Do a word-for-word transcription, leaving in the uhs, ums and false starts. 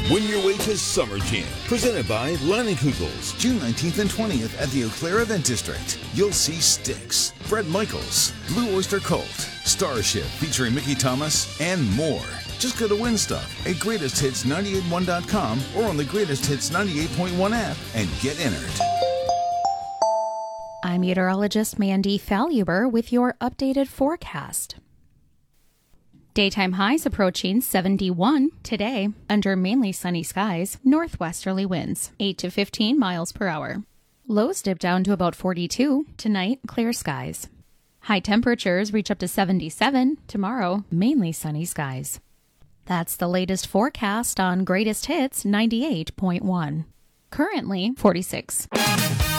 Win your way to Summer Jam, presented by Leinenkugel's. June nineteenth and twentieth at the Eau Claire Event District. You'll see Styx, Bret Michaels, Blue Oyster Cult, Starship featuring Mickey Thomas, and more. Just go to Win Stuff at greatest hits nine eight one dot com or on the Greatest Hits ninety-eight point one app and get entered. I'm meteorologist Mandy Faluber with your updated forecast. Daytime highs approaching seventy-one today under mainly sunny skies, northwesterly winds, eight to fifteen miles per hour. Lows dip down to about forty-two tonight, clear skies. High temperatures reach up to seventy-seven tomorrow, mainly sunny skies. That's the latest forecast on Greatest Hits ninety-eight point one. Currently forty-six.